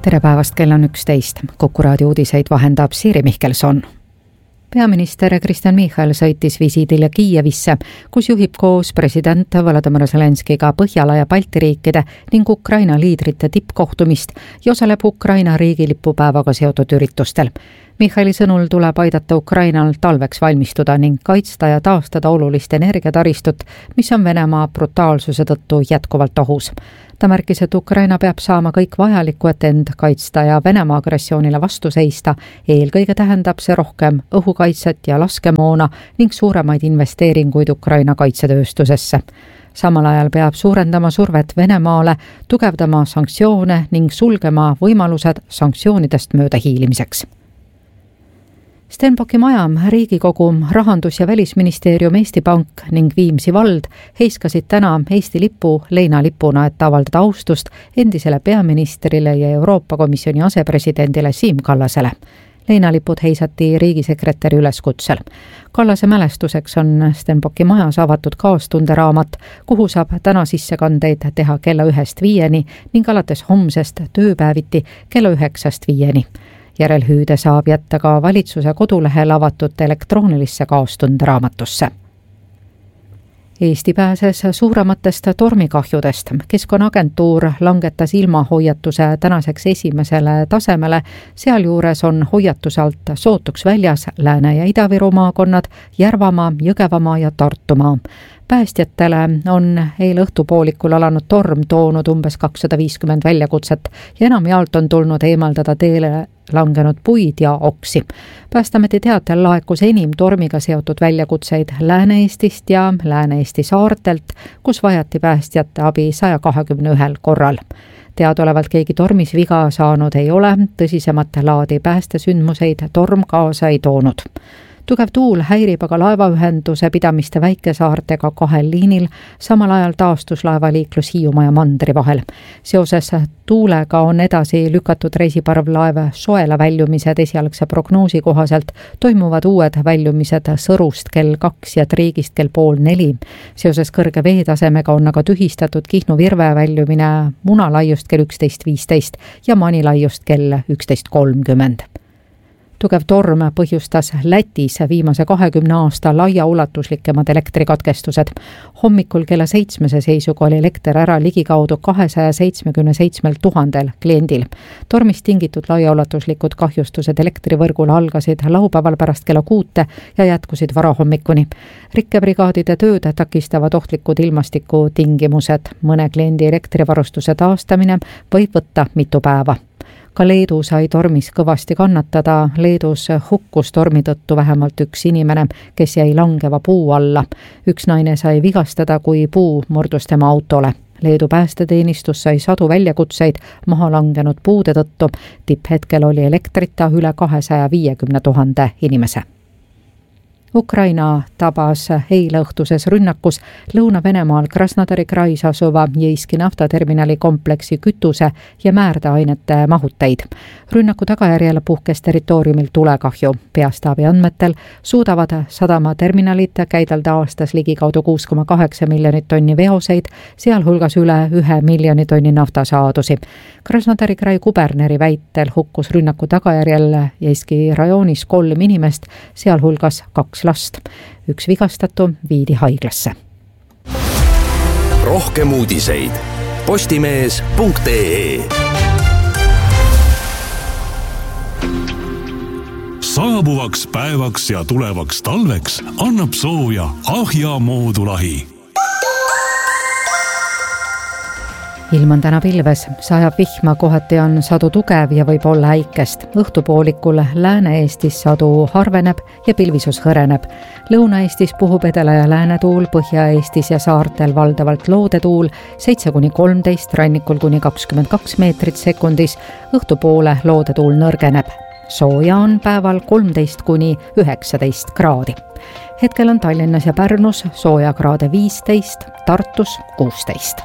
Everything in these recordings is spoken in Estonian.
Tere päevast, kell on 11. Kuku raadio uudiseid vahendab Siiri Mihkelson. Peaminister Kristen Michal sõitis visiidile Kiievisse, kus juhib koos president Volodymyr Zelenskiga Põhjala ja Balti riikide ning Ukraina liidrite tippkohtumist ja osaleb Ukraina riigilipupäevaga seotud üritustel. Michali sõnul tuleb aidata Ukrainal talveks valmistuda ning kaitsta ja taastada olulist energiataristut, mis on Venemaa brutaalsuse tõttu jätkuvalt ohus. Ta märkis, et Ukraina peab saama kõik vajalikku, et end kaitsta ja Venemaa agressioonile vastu seista. Eelkõige tähendab see rohkem õhukaitset ja laskemoona ning suuremaid investeeringuid Ukraina kaitsetööstusesse. Samal ajal peab suurendama survet Venemaale, tugevdama sanktsioone ning sulgema võimalused sanktsioonidest mööda hiilimiseks. Stenbocki maja, Riigikogu, Rahandus- ja Välisministeerium, Eesti Pank ning Viimsi vald heiskasid täna Eesti lipu leinalipuna, et avaldada austust endisele peaministrile ja Euroopa Komisjoni asepresidendile Siim Kallasele. Leinalipud heisati riigisekretäri üleskutsel. Kallase mälestuseks on Stenbocki majas avatud kaastunderaamat, kuhu saab täna sissekandeid teha kella 1-5 ning alates homsest tööpäeviti kella 9-5. Järelhüüde saab jätta ka valitsuse kodulehel avatud elektroonilisse kaastunderaamatusse. Eesti pääses suurematest tormikahjudest. Keskkonnaagentuur langetas ilmahoiatuse tänaseks esimesele tasemele, sealjuures on hoiatuse alt sootuks väljas Lääne- ja Ida-Viru maakonnad, Järvamaa, Jõgevamaa ja Tartumaa. Päästjatele on eile õhtupoolikul alanud torm toonud umbes 250 väljakutset ja enamjaolt on tulnud eemaldada teele langenud puid ja oksi. Päästeameti teatel laekus enim tormiga seotud väljakutseid Lääne-Eestist ja Lääne-Eesti saartelt, kus vajati päästjate abi 121 korral. Teadaolevalt keegi tormis viga saanud ei ole, tõsisemate laadi päästesündmuseid torm kaasa ei toonud. Tugev tuul häirib aga laevaühenduse pidamiste väikesaartega 2 liinil, samal ajal taastus laevaliiklus Hiiumaa ja Mandri vahel. Seoses tuulega on edasi lükatud reisiparvlaev Soela väljumised esialgse prognoosi kohaselt, toimuvad uued väljumised Sõrust kell 2 ja Triigist kell 3:30. Seoses kõrge veetasemega on aga tühistatud Kihnu Virve väljumine Munalaiust kell 11.15 ja Manilaiust kell 11.30. Tugev torm põhjustas Lätis viimase 20 aasta laiaulatuslikemad elektrikatkestused. Hommikul kella 7 seisuga oli elekter ära ligikaudu 277 000 kliendil. Tormist tingitud laiaulatuslikud kahjustused elektrivõrgul algasid laupäeval pärast kella 6 ja jätkusid varahommikuni. Rikkebrigaadide tööd takistavad ohtlikud ilmastikutingimused. Mõne kliendi elektrivarustuse taastamine võib võtta mitu päeva. Ka Leedu sai tormis kõvasti kannatada. Leedus hukkus tormi tõttu vähemalt 1 inimene, kes jäi langeva puu alla. 1 naine sai vigastada, kui puu murdus tema autole. Leedu päästeteenistus sai sadu väljakutseid maha langenud puude tõttu. Tipphetkel oli elektrita üle 250 000 inimese. Ukraina tabas eile õhtuses rünnakus Lõuna-Venemaal Krasnodari krais asuva Jeiski naftaterminali kompleksi kütuse ja määrdeainete mahuteid. Rünnaku tagajärjel puhkes territooriumil tulekahju. Peastaabi andmetel suudavad sadamaterminalid käidelda aastas ligikaudu 6,8 miljonit tonni veoseid, sealhulgas üle 1 miljoni tonni naftasaadusi. Krasnodari krai kuberneri väitel hukkus rünnaku tagajärjel Jeiski rajoonis 3 inimest, sealhulgas 2 last. 1 vigastatu viidi haiglasse. Rohkem uudiseid postimees.ee. Saabuvaks päevaks ja tulevaks talveks annab sooja Ahja moodulahi. Ilm on täna pilves, sajab vihma, kohati on sadu tugev ja võib olla äikest. Õhtupoolikul Lääne-Eestis sadu harveneb ja pilvisus hõreneb. Lõuna-Eestis puhub edela- ja läänetuul, Põhja-Eestis ja saartel valdavalt loodetuul 7-13, rannikul kuni 22 meetrit sekundis. Õhtupoole loodetuul nõrgeneb. Sooja on päeval 13-19 kraadi. Hetkel on Tallinnas ja Pärnus sooja kraade 15, Tartus 16.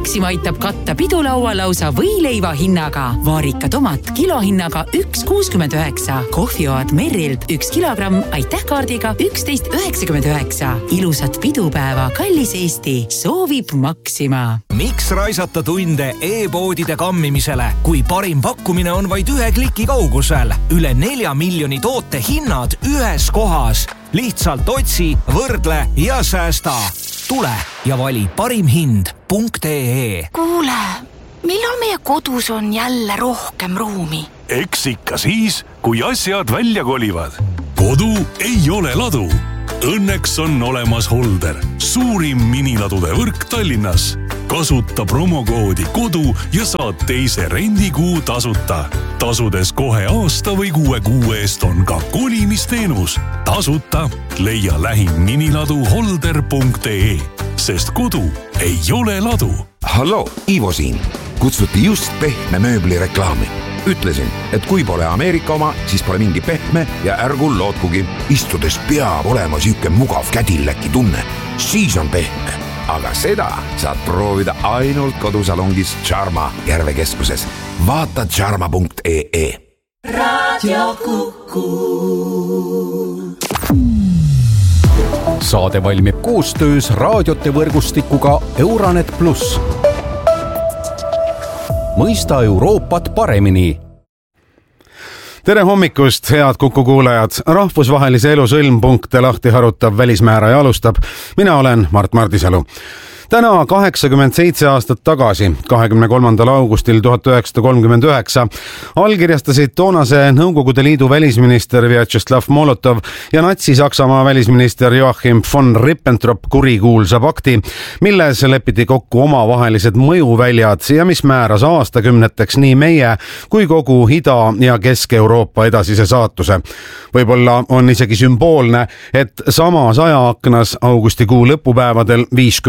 Maxima aitab katta pidulaua lausa võileiva hinnaga. Vaarika tomat kilohinnaga 1,69. Kohvioad Merrilt 1 kilogramm aitäh kaardiga 11,99. Ilusat pidupäeva, kallis Eesti, soovib Maxima. Miks raisata tunde e-poodide kammimisele, kui parim pakkumine on vaid 1 kliki kaugusel? Üle 4 miljoni toote hinnad ühes kohas. Lihtsalt otsi, võrdle ja säästa. Tule ja vali parimhind.ee. Kuule, millal meie kodus on jälle rohkem ruumi? Eks ikka siis, kui asjad välja kolivad. Kodu ei ole ladu. Õnneks on olemas Holder, suurim miniladude võrk Tallinnas. Kasuta promokoodi kodu ja saad teise rendikuu tasuta. Tasudes kohe aasta või 6 kuu eest on ka kolimisteenus. Tasuta leia lähim miniladu holder.ee, sest kodu ei ole ladu. Hallo, Ivo siin. Kutsuti just pehme mööbli reklaami. Ütlesin, et kui pole Ameerika oma, siis pole mingi pehme ja ärgu lootkugi. Istudes peab olema süüke mugav kädilläki tunne. Siis on pehme. Aga seda saad proovida ainult kodusalongis Charma Järvekeskuses. Vaata charma.ee. Radio Kuku. Saade valmib koostöös raadiote võrgustikuga Euronet Plus. Mõista Euroopat paremini. Tere hommikust, head Kuku kuulajad. Rahvusvahelise elu sõlmpunkte lahti harutav välismääraja alustab. Mina olen Mart Mardisalu. Täna 87 aastat tagasi, 23. augustil 1939, allkirjastasid toonase Nõukogude Liidu välisminister Vjatšeslav Molotov ja Natsi-Saksamaa välisminister Joachim von Ribbentrop kurikuulsa pakti, milles lepiti kokku omavahelised mõjuväljad ja mis määras aastakümneteks nii meie kui kogu Ida- ja Kesk-Euroopa edasise saatuse. Võib-olla on isegi sümboolne, et samas ajaaknas augustikuu lõpupäevadel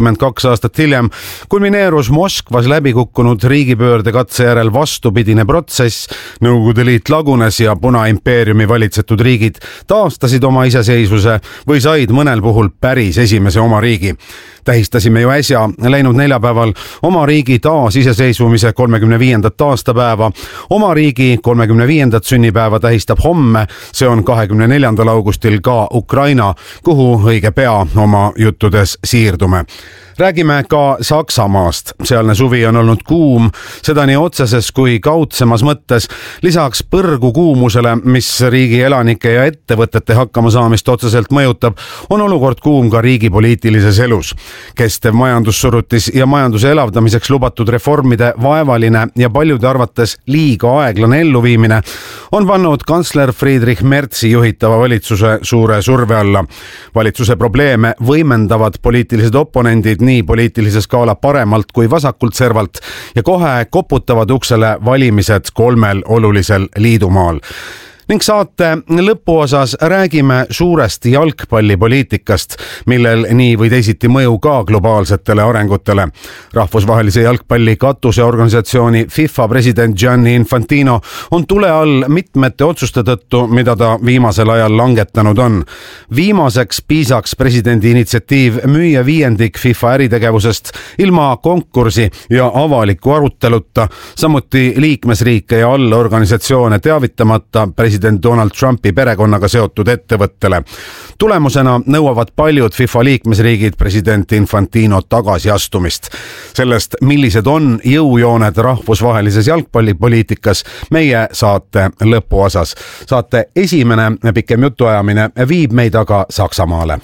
52 aastat hiljem kulmineerus Moskvas läbikukkunud riigipöörde katse järel vastupidine protsess. Nõukogude Liit lagunes ja Punaimpeeriumi valitsetud riigid taastasid oma iseseisvuse või said mõnel puhul päris esimese oma riigi. Tähistasime ju äsja läinud neljapäeval oma riigi taasiseseisvumise 35. aastapäeva. Oma riigi 35. sünnipäeva tähistab homme, see on 24. augustil ka Ukraina, kuhu õige pea oma juttudes siirdume. Räägime ka Saksamaast. Sealne suvi on olnud kuum, seda nii otseses kui kaudsemas mõttes. Lisaks põrgu kuumusele, mis riigi elanike ja ettevõtete hakkamasaamist otseselt mõjutab, on olukord kuum ka riigi poliitilises elus. Kestev majandussurutis ja majanduse elavdamiseks lubatud reformide vaevaline ja paljude arvates liiga aeglane elluviimine on pannud kantsler Friedrich Merzi juhitava valitsuse suure surve alla. Valitsuse probleeme võimendavad poliitilised oponendid nii poliitilise skaala paremalt kui vasakult servalt ja kohe koputavad uksele valimised 3 olulisel liidumaal. Ning saate lõpuosas räägime suurest jalgpallipoliitikast, millel nii või teisiti mõju ka globaalsetele arengutele. Rahvusvahelise jalgpalli katuseorganisatsiooni FIFA president Gianni Infantino on tule all mitmete otsuste tõttu, mida ta viimasel ajal langetanud on. Viimaseks piisaks presidendi initsiatiiv müüa 5% FIFA äritegevusest ilma konkursi ja avaliku aruteluta, samuti liikmesriike ja allorganisatsioone teavitamata president Donald Trumpi perekonnaga seotud ettevõttele. Tulemusena nõuavad paljud FIFA liikmesriigid president Infantino tagasiastumist. Sellest, millised on jõujooned rahvusvahelises jalgpallipoliitikas, meie saate lõpuosas. Saate esimene pikem jutuajamine viib meid aga Saksamaale.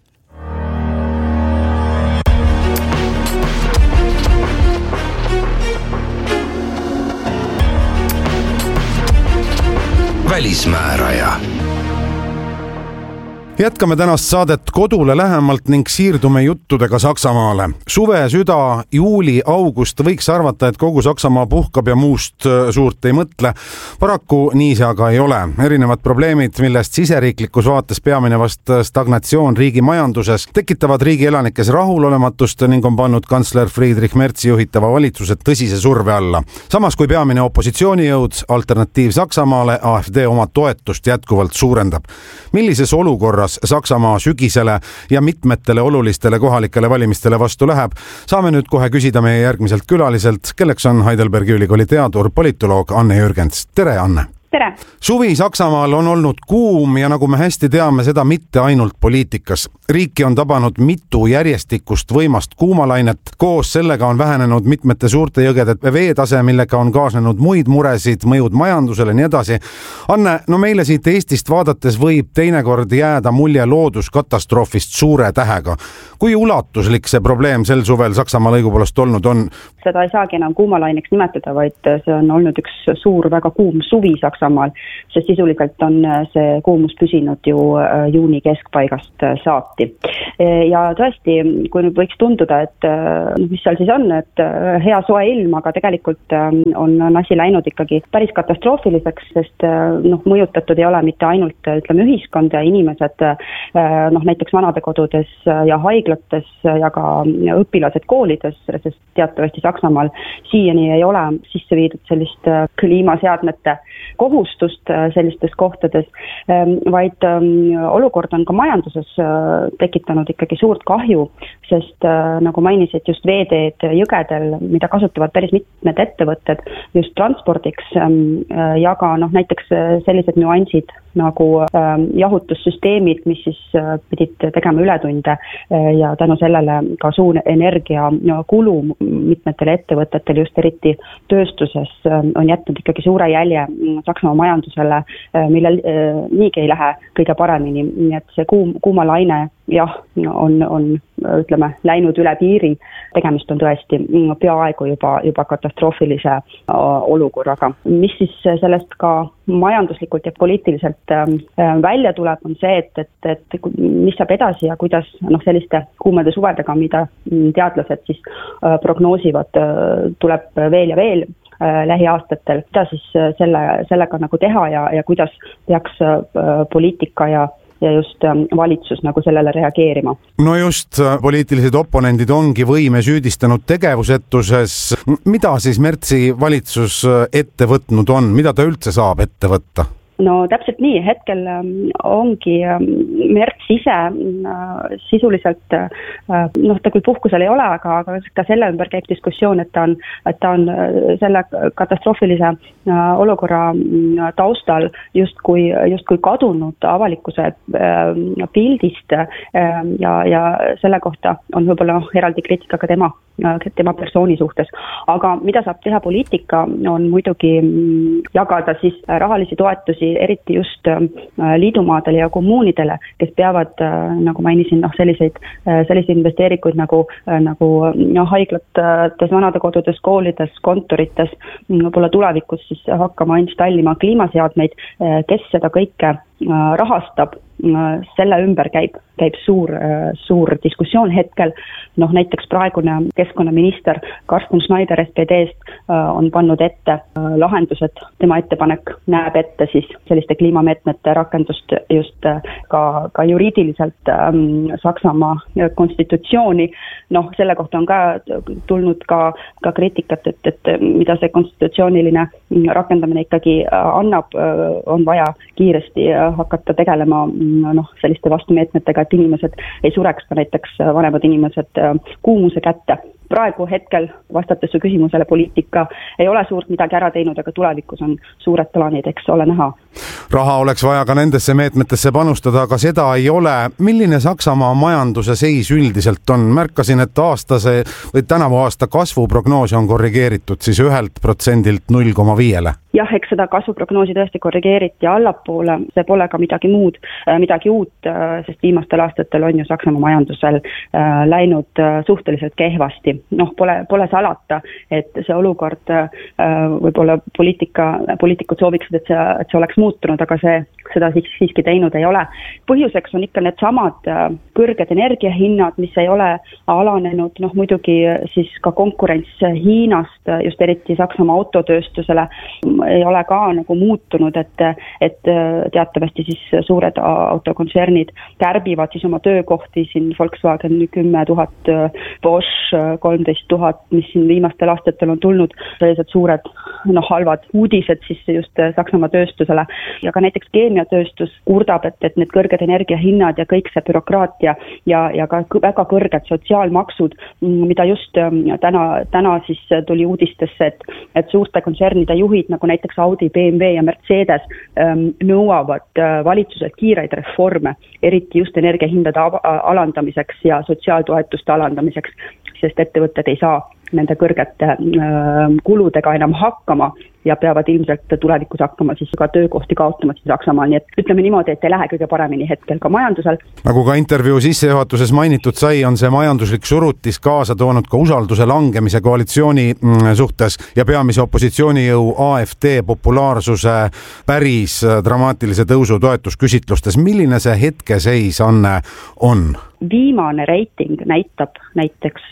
Välismääraja. Jätkame tänast saadet kodule lähemalt ning siirdume juttudega Saksamaale. Suve, süda, juuli, august võiks arvata, et kogu Saksamaa puhkab ja muust suurt ei mõtle. Paraku nii see aga ei ole. Erinevad probleemid, millest siseriiklikus vaates peamine vast stagnatsioon riigi majanduses, tekitavad riigi elanikes rahulolematust ning on pannud kantsler Friedrich Merzi juhitava valitsuse tõsise surve alla. Samas kui peamine opositsioonijõud Alternatiiv Saksamaale AfD oma toetust jätkuvalt suurendab. Millises olukorras olukorras Saksamaa sügisele ja mitmetele olulistele kohalikele valimistele vastu läheb, saame nüüd kohe küsida meie järgmiselt külaliselt, kelleks on Heidelbergi ülikooli teadur, politoloog Anne Jürgens. Tere, Anne! Tere! Suvi Saksamaal on olnud kuum ja nagu me hästi teame, seda mitte ainult poliitikas. Riiki on tabanud mitu järjestikust võimast kuumalainet. Koos sellega on vähenenud mitmete suurte jõgede veetase, millega on kaasnenud muid muresid, mõjud majandusele ja nii edasi. Anne, no meile siit Eestist vaadates võib teinekord jääda mulje looduskatastroofist suure tähega. Kui ulatuslik see probleem sel suvel Saksamaa õigupoolest olnud on? Seda ei saagi enam kuumalaineks nimetada, vaid see on olnud üks suur, väga kuum suvi Saksamaal, sest sisuliselt on see kuumus püsinud ju juuni keskpaigast saati. Ja tõesti, kui nüüd võiks tunduda, et mis seal siis on, et hea soe ilm, aga tegelikult on asi läinud ikkagi päris katastroofiliseks, sest mõjutatud ei ole mitte ainult ühiskond ja inimesed, näiteks vanadekodudes ja haiglates ja ka õpilased koolides, sest teatavasti Saksamaal siiani ei ole sisse viidud sellist kliimaseadmete kohustust sellistes kohtades, vaid olukord on ka majanduses tekitanud ikkagi suurt kahju, sest nagu mainisid, just veeteed jõgedel, mida kasutavad päris mitmed ettevõtted just transpordiks ja ka näiteks sellised nüansid nagu jahutussüsteemid, mis siis pidid tegema ületunde ja tänu sellele ka suur energiakulu mitmetele ettevõtetele, just eriti tööstuses, on jätnud ikkagi suure jälje Saksamaa majandusele, millel niigi ei lähe kõige paremini. Nii et see kuumalaine on ütleme, läinud üle piiri. Tegemist on tõesti peaaegu juba katastroofilise olukorraga. Mis siis sellest ka majanduslikult ja poliitiliselt välja tuleb, on see, et mis saab edasi ja kuidas selliste kuumade suvedega, mida teadlased siis prognoosivad, tuleb veel ja veel lähiaastatel, mida siis sellega nagu teha ja kuidas peaks poliitika ja just valitsus nagu sellele reageerima. No just, poliitilised oponendid ongi võime süüdistanud tegevusetuses. Mida siis Mertsi valitsus ette võtnud on? Mida ta üldse saab ette võtta? No täpselt nii, hetkel ongi Merts ise sisuliselt, ta küll puhkusel ei ole, aga ka selle ümber käib diskussioon, et ta on selle katastroofilise olukorra taustal justkui kadunud avalikkuse pildist ja selle kohta on võib-olla eraldi kriitika ka tema persooni suhtes. Aga mida saab teha poliitika, on muidugi jagada siis rahalisi toetusi eriti just liidumaadele ja kommuunidele, kes peavad, nagu mainisin, selliseid investeerikuid nagu haiglates, vanadekodudes, koolides, kontorites, võib-olla tulevikus siis hakkama installima kliimaseadmeid, kes seda kõike rahastab. Selle ümber käib suur diskussioon hetkel. Näiteks praegune keskkonnaminister Carsten Schneider SPD-st on pannud ette lahendused. Tema ettepanek näeb ette siis selliste kliimameetmete rakendust just ka juriidiliselt Saksamaa konstitutsiooni. Selle kohta on ka tulnud ka kriitikat, et mida see konstitutsiooniline rakendamine ikkagi annab, on vaja kiiresti hakata tegelema selliste vastumeetmetega, et inimesed ei sureks, ka näiteks vanemad inimesed kuumuse kätte. Praegu hetkel vastates su küsimusele poliitika ei ole suurt midagi ära teinud, aga tulevikus on suured plaanid, eks ole näha. Raha oleks vaja ka nendesse meetmetesse panustada, aga seda ei ole. Milline Saksamaa majanduse seis üldiselt on? Märkasin, et tänavu aasta kasvuprognoosi on korrigeeritud siis 1% 0,5%. Jah, eks seda kasvuprognoosi tõesti korrigeeriti allapoole, see pole ka midagi uut, sest viimastel aastatel on ju Saksamaa majandusel läinud suhteliselt kehvasti. Pole salata, et see olukord võib-olla poliitikud sooviksid, et see oleks muutunud, aga seda siiski teinud ei ole. Põhjuseks on ikka need samad kõrged energiahinnad, mis ei ole alanenud, muidugi siis ka konkurents Hiinast, just eriti Saksamaa autotööstusele, ei ole ka nagu muutunud, et teatavasti siis suured autokontsernid kärbivad siis oma töökohti, siin Volkswagen 10 000, Bosch 13 000, mis siin viimastel aastatel on tulnud, sellised suured halvad uudised siis just Saksamaa tööstusele ja ka näiteks keemiatööstus kurdab, et need kõrged energiahinnad ja kõik see bürokraatia ja ka väga kõrged sotsiaalmaksud, mida just täna siis tuli uudistesse, et suurte kontsernide juhid, nagu näiteks Audi, BMW ja Mercedes nõuavad valitsuselt kiireid reforme, eriti just energiahindade alandamiseks ja sotsiaaltoetuste alandamiseks, sest ettevõtted ei saa nende kõrgete kuludega enam hakkama ja peavad ilmselt tulevikus hakkama siis ka töökohti kaotama siis Saksamaal, nii et ütleme niimoodi, et ei lähe kõige paremini hetkel ka majandusel. Nagu ka intervjuu sissejuhatuses mainitud sai, on see majanduslik surutis kaasa toonud ka usalduse langemise koalitsiooni suhtes ja peamise opositsioonijõu AfD populaarsuse päris dramaatilise tõusu toetusküsitlustes. Milline see hetkeseis on? Viimane reiting näitab näiteks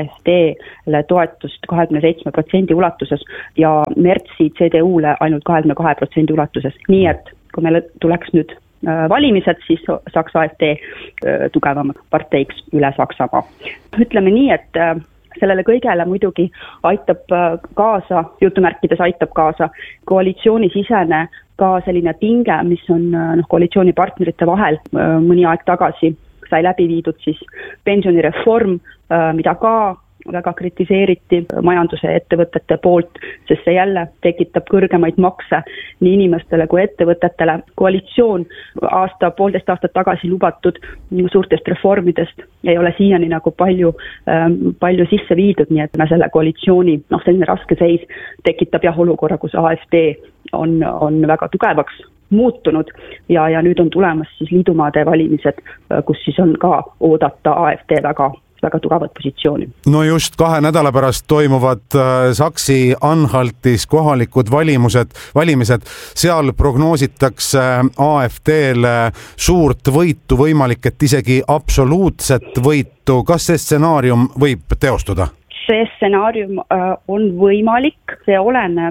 AfD-le toetust 27% ulatuses ja märtsi CDU-le ainult 22% ulatuses. Nii et kui meil tuleks nüüd valimised, siis saaks AfD tugevama parteiks üle Saksamaa. Ütleme nii, et sellele kõigele muidugi aitab kaasa, jutumärkides aitab kaasa koalitsioonisisene ka selline pinge, mis on koalitsioonipartnerite vahel mõni aeg tagasi sai läbi viidud siis pensionireform, mida ka väga kritiseeriti majanduse ettevõtete poolt, sest see jälle tekitab kõrgemaid makse nii inimestele kui ettevõtetele. Koalitsioon poolteist aastat tagasi lubatud suurtest reformidest ei ole siiani nagu palju sisse viidud, nii et selle koalitsiooni selline raske seis tekitab olukorra, kus AfD on väga tugevaks muutunud ja nüüd on tulemas siis liidumaade valimised, kus siis on ka oodata AfD väga tugevat positsiooni. No just 2 nädala pärast toimuvad Saksi-Anhaltis kohalikud valimised. Seal prognoositakse AfD-le suurt võitu, võimalik, et isegi absoluutset võitu. Kas see stsenaarium võib teostuda? See stsenaarium on võimalik, see oleneb,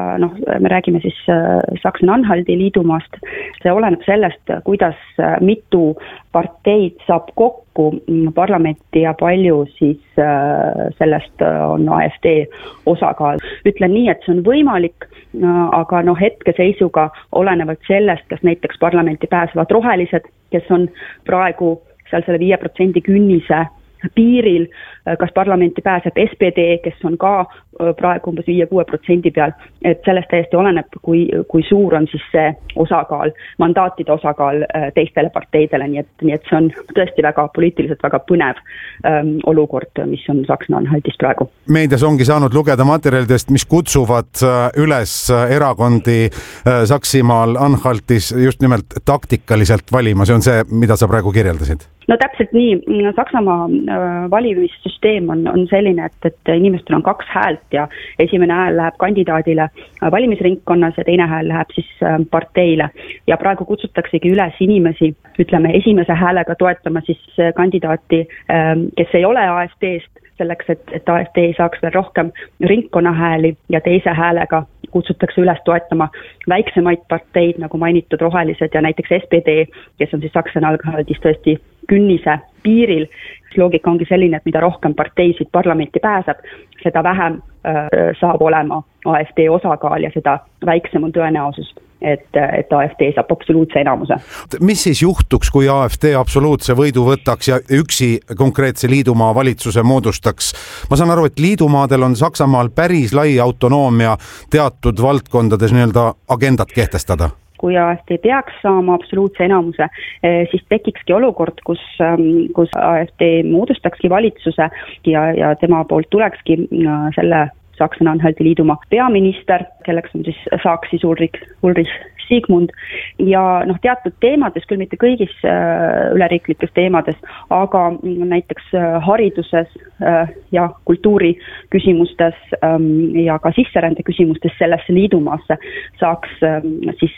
me räägime siis Saksa-Anhalti liidumaast, see oleneb sellest, kuidas mitu parteid saab kokku parlamenti ja palju siis sellest on AfD osakaal. Ütlen nii, et see on võimalik, aga hetkeseisuga olenevalt sellest, kas näiteks parlamenti pääsevad rohelised, kes on praegu seal selle 5% künnise piiril, kas parlamenti pääseb SPD, kes on ka praegu umbes 5-6% peal, et sellest täiesti oleneb, kui suur on siis see osakaal, mandaatide osakaal teistele parteidele, nii et see on tõesti väga poliitiliselt väga põnev olukord, mis on Saksa-Anhaltis praegu. Meedias ongi saanud lugeda materjalidest, mis kutsuvad üles erakondi Saksimaal Anhaltis just nimelt taktikaliselt valima, see on see, mida sa praegu kirjeldasid? No täpselt nii, Saksamaa valimissüsteem on selline, et inimestel on 2 häält ja esimene hääl läheb kandidaadile valimisringkonnas ja teine hääl läheb siis parteile. Ja praegu kutsutaksegi üles inimesi, ütleme, esimese häälega toetama siis kandidaati, kes ei ole AfD-st, selleks, et AfD saaks veel rohkem ringkonnahääli ja teise häälega kutsutakse üles toetama väiksemaid parteid, nagu mainitud rohelised ja näiteks SPD, kes on siis Saksa-Anhaltis tõesti künnise piiril. Loogika ongi selline, et mida rohkem parteisid parlamenti pääseb, seda vähem saab olema AfD osakaal ja seda väiksem on tõenäosus, et AfD saab absoluutse enamuse. Mis siis juhtuks, kui AfD absoluutse võidu võtaks ja üksi konkreetse liidumaa valitsuse moodustaks? Ma saan aru, et liidumaadel on Saksamaal päris lai autonoomia teatud valdkondades agendat kehtestada. Kui AfD peaks saama absoluutse enamuse, siis tekikski olukord, kus AfD moodustakski valitsuse ja tema poolt tulekski selle Saksa-Anhalti liidumaa peaminister, kelleks on siis Saksi Ulrich Sigmund ja teatud teemades, küll mitte kõigis üleriiklikes teemades, aga näiteks hariduses ja kultuuri küsimustes ja ka sisserände küsimustes sellesse liidumaasse saaks siis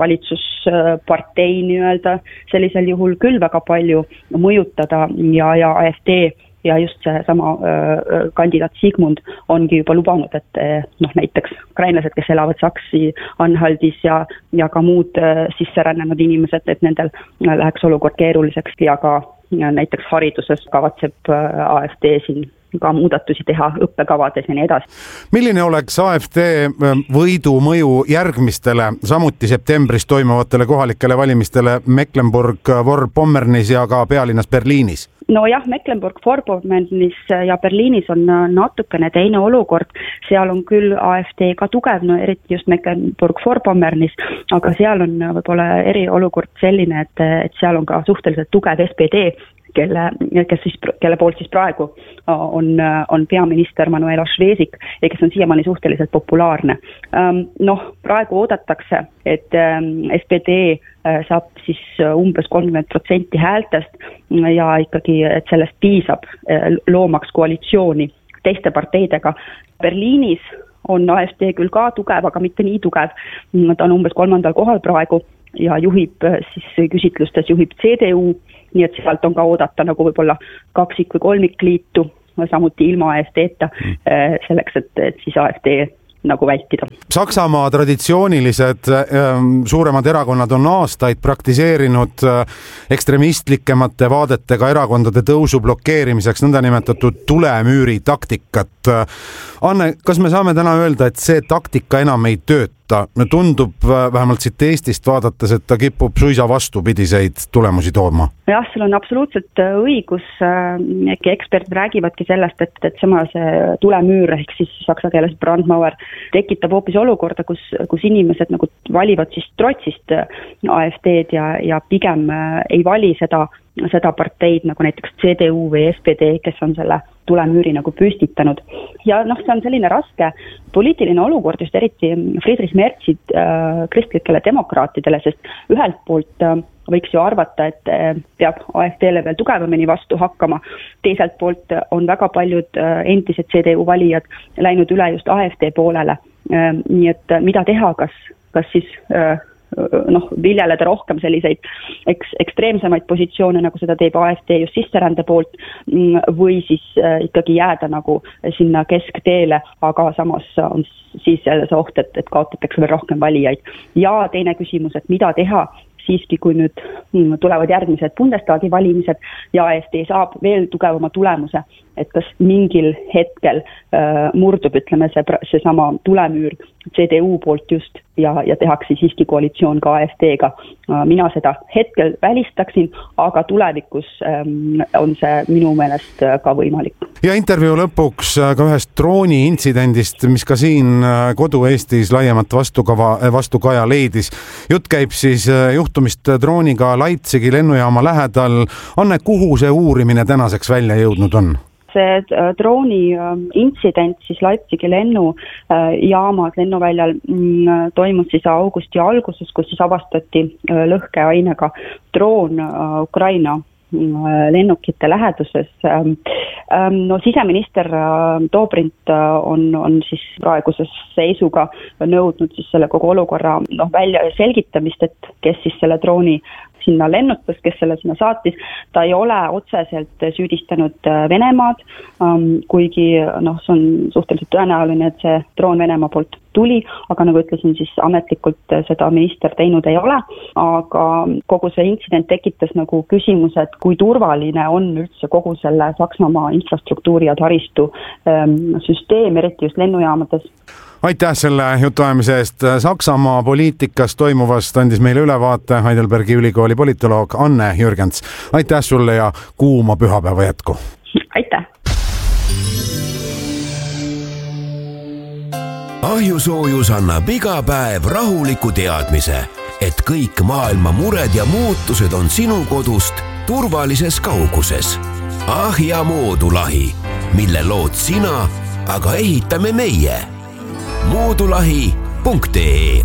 valitsuspartei sellisel juhul küll väga palju mõjutada ja AfD ja just see sama kandidaat Sigmund ongi juba lubanud, et näiteks ukrainlased, kes elavad Saksi-Anhaltis ja ka muud sisserännenud inimesed, et nendel läheks olukord keeruliseks ja ka näiteks hariduses kavatseb AfD siin ka muudatusi teha õppekavades ja nii edasi. Milline oleks AfD võidu mõju järgmistele, samuti septembris toimuvatele kohalikele valimistele Mecklenburg-Vorpommernis ja ka pealinnas Berliinis? Nojah, Mecklenburg-Vorpommernis ja Berliinis on natukene teine olukord, seal on küll AfD ka tugev, no eriti just Mecklenburg-Vorpommernis, aga seal on võib-olla eriolukord selline, et seal on ka suhteliselt tugev SPD, kelle poolt siis praegu on peaminister Manuela Švesik ja kes on siiamaani suhteliselt populaarne. Praegu oodatakse, et SPD saab siis umbes 30% häältest ja ikkagi, et sellest piisab loomaks koalitsiooni teiste parteidega. Berliinis on AfD küll ka tugev, aga mitte nii tugev. Ta on umbes 3. kohal praegu ja küsitlustes juhib CDU, nii et sealt on ka oodata nagu võib-olla kaksik- või kolmikliitu, samuti ilma AfD-ta, selleks, et siis AfD nagu vältida. Saksamaa traditsioonilised suuremad erakonnad on aastaid praktiseerinud ekstremistlikemate vaadetega erakondade tõusu blokeerimiseks nõndanimetatud tulemüüri taktikat. Anne, kas me saame täna öelda, et see taktika enam ei tööta? Tundub vähemalt siit Eestist vaadates, et ta kipub suisa vastupidiseid tulemusi tooma. Jah, sul on absoluutselt õigus. Eksperdid räägivadki sellest, et see tulemüür ehk siis saksa keeles Brandmauer tekitab hoopis olukorda, kus inimesed nagu valivad siis trotsist AfD-d ja pigem ei vali seda parteid nagu näiteks CDU või SPD, kes on selle tulemüüri nagu püstitanud. Ja see on selline raske poliitiline olukord just eriti Friedrich Merzi kristlikele demokraatidele, sest ühelt poolt võiks ju arvata, et peab AfD-le veel tugevamini vastu hakkama. Teiselt poolt on väga paljud endised CDU valijad läinud üle just AfD poolele. Nii et mida teha, kas siis viljeleda rohkem selliseid ekstreemsemaid positsioone, nagu seda teeb AfD just sisserände poolt, või siis ikkagi jääda nagu sinna keskteele, aga samas on siis jälle see oht, et kaotatakse veel rohkem valijaid. Ja teine küsimus, et mida teha siiski, kui nüüd tulevad järgmised Bundestagi valimised ja AfD saab veel tugevama tulemuse, et kas mingil hetkel murdub, ütleme, see sama tulemüür CDU poolt just ja tehakse siiski koalitsioon ka AfD-ga. Mina seda hetkel välistaksin, aga tulevikus on see minu meelest ka võimalik. Ja intervjuu lõpuks ka ühest drooni intsidendist, mis ka siin kodu-Eestis laiemat vastukaja leidis. Jutt käib siis juhtumist drooniga Leipzigi lennujaama lähedal. Anne, kuhu see uurimine tänaseks välja jõudnud on? See drooni intsident siis Leipzigi lennujaamas lennuväljal toimus siis augusti alguses, kus siis avastati lõhkeainega droon Ukraina lennukite läheduses. Siseminister Dobrindt on siis praeguses seisuga nõudnud siis selle kogu olukorra välja selgitamist, et kes siis selle drooni sinna lennutas, kes selle sinna saatis. Ta ei ole otseselt süüdistanud Venemaad, kuigi see on suhteliselt tõenäoline, et see droon Venemaa poolt tuli, aga nagu ütlesin, siis ametlikult seda minister teinud ei ole, aga kogu see intsident tekitas nagu küsimuse, et kui turvaline on üldse kogu selle Saksamaa infrastruktuuri ja taristu süsteem, eriti just lennujaamades. Aitäh selle jutuajamise eest. Saksamaa poliitikas toimuvast andis meile ülevaate Heidelbergi ülikooli politoloog Anne Jürgens. Aitäh sulle ja kuuma pühapäeva jätku. Aitäh. Ahjusoojus annab iga päev rahuliku teadmise, et kõik maailma mured ja muutused on sinu kodust turvalises kauguses. Ahja moodulahi, mille lood sina, aga ehitame meie. moodulahi.ee.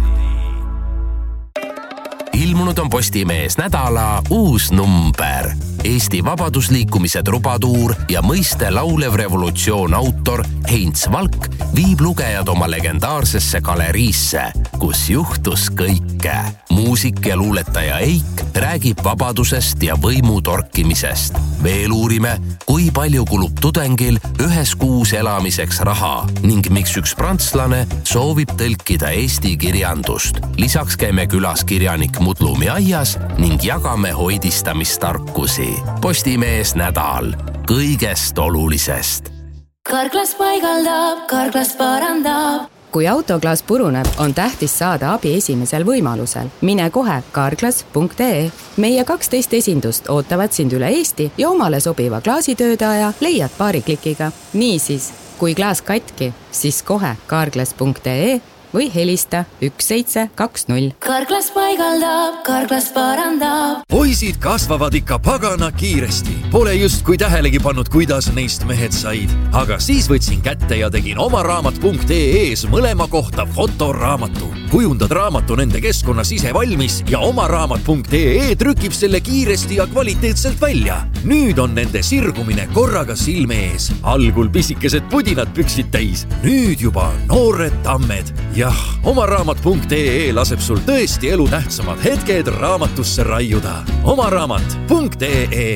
Ilmunud on Postimees nädala uus number. Eesti vabadusliikumise trubatuur ja mõiste laulev revolutsioon autor Heinz Valk viib lugejad oma legendaarsesse galeriisse, kus juhtus kõike. Muusik ja luuletaja Eik räägib vabadusest ja võimu torkimisest. Veel uurime, kui palju kulub tudengil ühes kuus elamiseks raha ning miks üks prantslane soovib tõlkida eesti kirjandust. Lisaks käime külas kirjanik Mudlumi aias ning jagame hoidistamistarkusi. Postimees nädal kõigest olulisest. Karklas paigaldab, Karklas parandab. Kui autoklaas puruneb, on tähtis saada abi esimesel võimalusel. Mine kohe karklas.ee. Meie 12 esindust ootavad sind üle Eesti ja omale sobiva klaasitöödaja leiad paari klikiga. Niisiis, kui klaas katki, siis kohe karklas.ee või helista 1720. Karklas paigaldab, Karklas parandab. Poisid kasvavad ikka pagana kiiresti. Pole just kui tähelegi pannud, kuidas neist mehed said. Aga siis võtsin kätte ja tegin omaraamat.ee-s mõlema kohta fotoraamatu. Kujundad raamatu nende keskkonnas ise valmis ja omaraamat.ee trükib selle kiiresti ja kvaliteetselt välja. Nüüd on nende sirgumine korraga silme ees. Algul pisikesed pudinad püksid täis. Nüüd juba noored tammed. Jah, omaraamat.ee laseb sul tõesti elu tähtsamad hetked raamatusse raiuda. omaraamat.ee.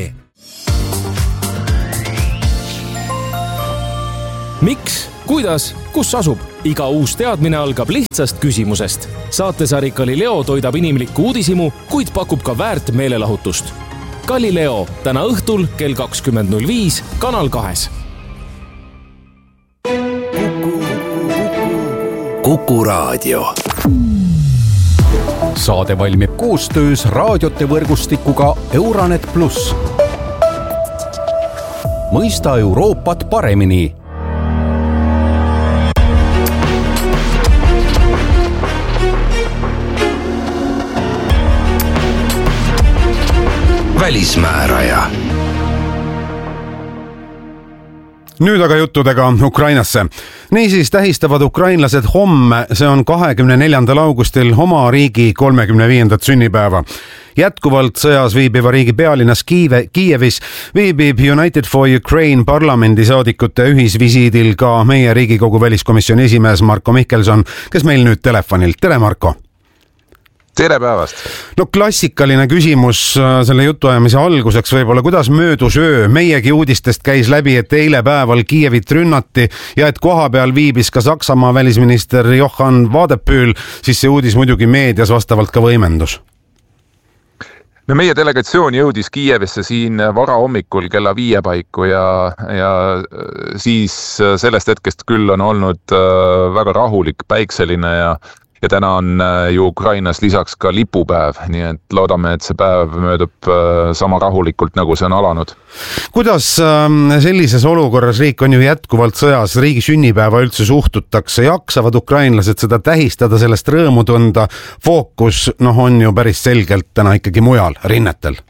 Miks, kuidas, kus asub? Iga uus teadmine algab lihtsast küsimusest. Saatesari Galileo toidab inimlikku uudisimu, kuid pakub ka väärt meelelahutust. Galileo täna õhtul kell 20.05 Kanal 2. Kuku Raadio. Saade valmib koostöös raadiote võrgustikuga Euranet Plus. Mõista Euroopat paremini. Välismääraja. Nüüd aga juttudega Ukrainasse. Niisiis tähistavad ukrainlased homme, see on 24. augustil oma riigi 35. sünnipäeva. Jätkuvalt sõjas viibiva riigi pealinnas Kiievis viibib United for Ukraine parlamendisaadikute ühisvisiidil ka meie Riigikogu väliskomisjoni esimees Marko Mihkelson, kes meil nüüd telefonilt. Tere, Marko! Tere päevast! No klassikaline küsimus selle jutuajamise alguseks võib-olla, kuidas möödus öö? Meiegi uudistest käis läbi, et eile päeval Kiievit rünnati ja et koha peal viibis ka Saksamaa välisminister Johann Wadephul, siis see uudis muidugi meedias vastavalt ka võimendus. No meie delegatsioon jõudis Kiievisse siin varahommikul kella 5 paiku ja siis sellest hetkest küll on olnud väga rahulik, päikseline ja täna on ju Ukrainas lisaks ka lipupäev, nii et loodame, et see päev möödub sama rahulikult, nagu see on alanud. Kuidas sellises olukorras, riik on ju jätkuvalt sõjas, riigi sünnipäeva üldse suhtutakse, jaksavad ukrainlased seda tähistada, sellest rõõmu tunda, fookus on ju päris selgelt täna ikkagi mujal, rinnetel?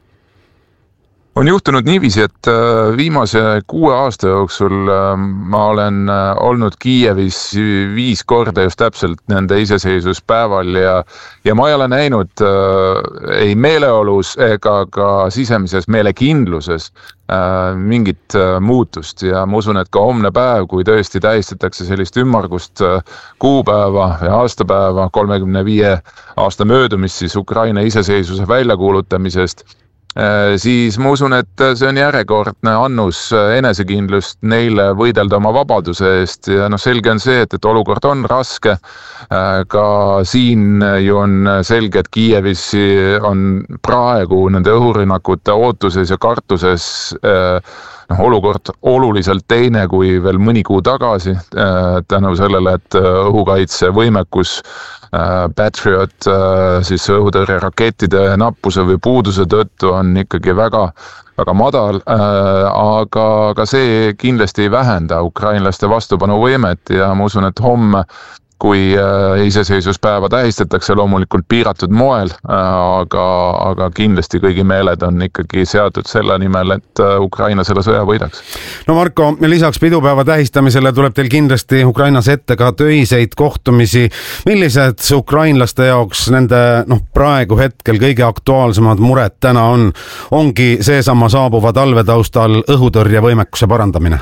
On juhtunud niiviisi, et viimase 6 aasta jooksul ma olen olnud Kiievis 5 korda just täpselt nende iseseisvuspäeval ja ma ei ole näinud ei meeleolus ega ka sisemises meelekindluses mingit muutust ja ma usun, et ka homne päev, kui tõesti tähistatakse sellist ümmargust kuupäeva ja aastapäeva 35 aasta möödumist siis Ukraina iseseisvuse väljakuulutamisest, siis ma usun, et see on järjekordne annus enesekindlust neile võidelda oma vabaduse eest ja selge on see, et olukord on raske. Ka siin ju on selge, et Kiievis on praegu nende õhurünnakute ootuses ja kartuses olukord oluliselt teine kui veel mõni kuu tagasi tänu sellele, et õhukaitse võimekus Patriot siis õhutõrje rakettide nappuse või puuduse tõttu on ikkagi väga madal, aga see kindlasti ei vähenda ukrainlaste vastupanuvõimet ja ma usun, et homme, kui iseseisvuspäeva tähistatakse loomulikult piiratud moel, aga kindlasti kõigi meeled on ikkagi seatud selle nimel, et Ukraina selle sõja võidaks. No Marko, lisaks pidupäeva tähistamisele tuleb teil kindlasti Ukrainas ette ka töiseid kohtumisi. Millised ukrainlaste jaoks nende praegu hetkel kõige aktuaalsemad mured täna ongi seesama saabuva talve taustal õhutõrje võimekuse parandamine?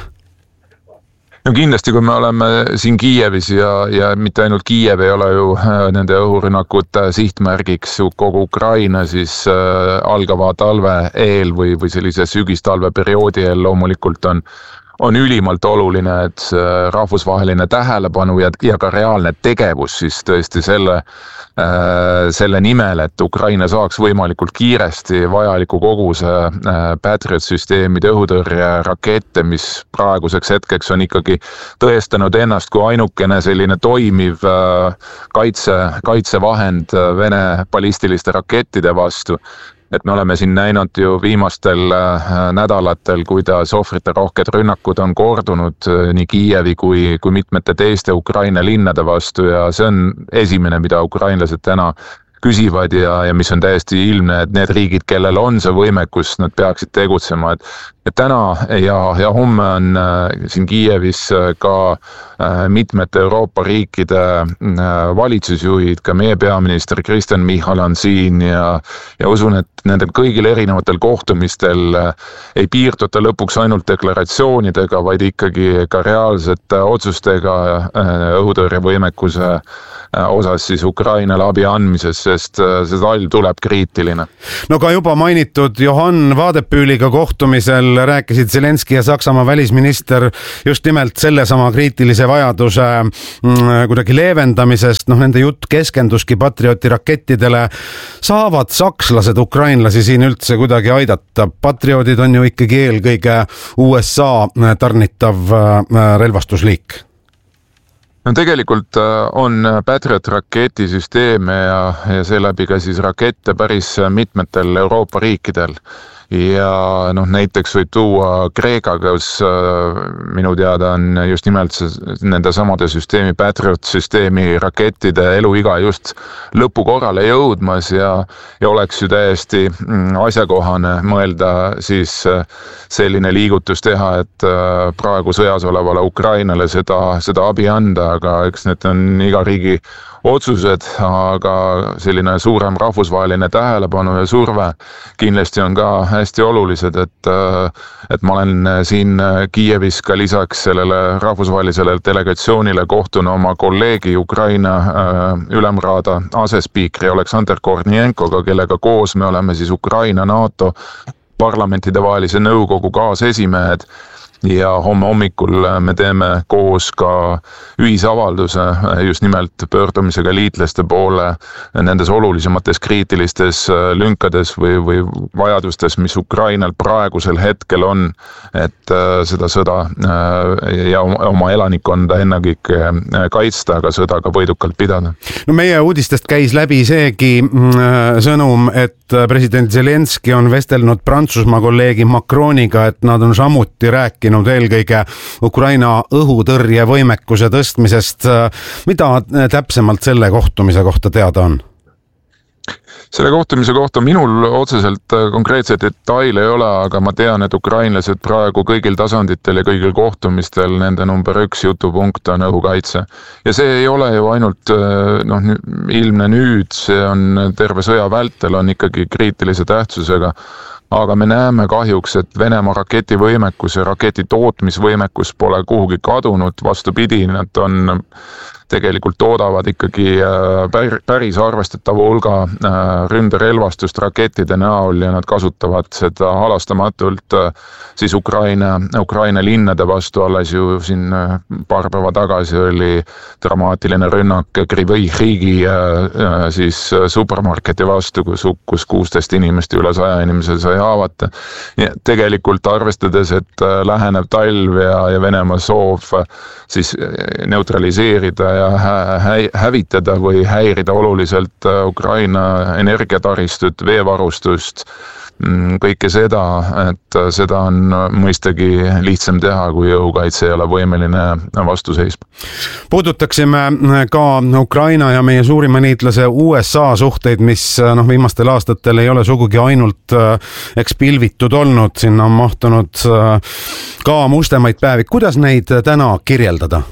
No kindlasti, kui me oleme siin Kiievis ja mitte ainult Kiiev ei ole ju nende õhurünnakute sihtmärgiks kogu Ukraina, siis algava talve eel või sellise sügistalve perioodi eel loomulikult on ülimalt oluline, et rahvusvaheline tähelepanu ja ka reaalne tegevus siis tõesti selle nimel, et Ukraina saaks võimalikult kiiresti vajaliku koguse Patriot-süsteemide õhutõrjerakette, mis praeguseks hetkeks on ikkagi tõestanud ennast kui ainukene selline toimiv kaitsevahend Vene ballistiliste rakettide vastu. Et me oleme siin näinud ju viimastel nädalatel, kuidas ohvrite rohked rünnakud on kordunud nii Kiievi kui mitmete teiste Ukraina linnade vastu ja see on esimene, mida ukrainlased täna küsivad ja mis on täiesti ilmne, et need riigid, kellel on see võimekus, nad peaksid tegutsema. Et täna ja homme on siin Kiievis ka mitmete Euroopa riikide valitsusjuhid, ka meie peaminister Kristen Michal on siin ja usun, et nendel kõigil erinevatel kohtumistel ei piirduta lõpuks ainult deklaratsioonidega, vaid ikkagi ka reaalsete otsustega õhutõrjevõimekuse osas siis Ukrainale abi andmises, sest see talv tuleb kriitiline. No ka juba mainitud Johann Wadephüliga kohtumisel rääkisid Zelenski ja Saksamaa välisminister just nimelt sellesama kriitilise vajaduse kuidagi leevendamisest, nende jutt keskenduski Patrioti rakettidele. Saavad sakslased ukrainlasi siin üldse kuidagi aidata? Patriotid on ju ikkagi eelkõige USA tarnitav relvastusliik. No tegelikult on Patriot raketisüsteeme ja seeläbi ka siis rakette päris mitmetel Euroopa riikidel. Ja näiteks võib tuua Kreeka, kus minu teada on just nimelt nende samade süsteemi, Patriot-süsteemi rakettide eluiga just lõpukorrale jõudmas ja oleks ju täiesti asjakohane mõelda siis selline liigutus teha, et praegu sõjas olevale Ukrainale seda abi anda, aga eks need on iga riigi otsused, aga selline suurem rahvusvaheline tähelepanu ja surve kindlasti on ka hästi olulised, et ma olen siin Kiievis ka lisaks sellele rahvusvahelisele delegatsioonile kohtun oma kolleegi Ukraina ülemraada asespiikri Oleksandr Kornienkoga, kellega koos me oleme siis Ukraina NATO parlamentidevahelise nõukogu kaasesimehed. Ja homme hommikul me teeme koos ka ühisavalduse just nimelt pöördumisega liitlaste poole nendes olulisemates kriitilistes lünkades või vajadustes, mis Ukrainal praegusel hetkel on, et seda sõda ja oma elanikkonda ennekõike kaitsta, aga sõda ka võidukalt pidada. No meie uudistest käis läbi seegi sõnum, et president Zelenski on vestelnud Prantsusmaa kolleegi Macroniga, et nad on samuti rääkinud eelkõige Ukraina õhutõrjevõimekuse tõstmisest. Mida täpsemalt selle kohtumise kohta teada on? Selle kohtumise kohta minul otseselt konkreetseid detaile ei ole, aga ma tean, et ukrainlased praegu kõigil tasanditel ja kõigil kohtumistel nende number 1 jutupunkt on õhukaitse. Ja see ei ole ju ainult ilmne nüüd, see on terve sõja vältel on ikkagi kriitilise tähtsusega. Aga me näeme kahjuks, et Venemaa raketivõimekus ja raketi tootmisvõimekus pole kuhugi kadunud, vastupidi, nad on tegelikult toodavad ikkagi päris arvestatava hulga ründerelvastust rakettide näol ja nad kasutavad seda halastamatult siis Ukraina linnade vastu. Alles ju siin paar päeva tagasi oli dramaatiline rünnak Kryvyi siis supermarketi vastu, kus hukkus 16 inimest ja üle 100 inimesel sai haavata. Ja tegelikult arvestades, et lähenev talv ja Venemaa soov siis neutraliseerida ja hävitada või häirida oluliselt Ukraina energiataristut, veevarustust, kõike seda, et seda on mõistagi lihtsam teha, kui õhukaitse ei ole võimeline vastuseis. Puudutaksime ka Ukraina ja meie suurima liitlase USA suhteid, mis viimastel aastatel ei ole sugugi ainult pilvitud olnud, sinna on mahtunud ka mustemaid päevi. Kuidas neid täna kirjeldada?